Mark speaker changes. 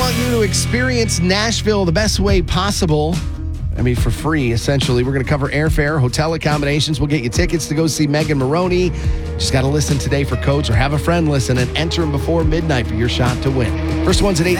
Speaker 1: want you to experience Nashville the best way possible. I mean, for free, essentially. We're going to cover airfare, hotel accommodations. We'll get you tickets to go see Megan Maroney. Just got to listen today for codes or have a friend listen and enter them before midnight for your shot to win. First one's at 8.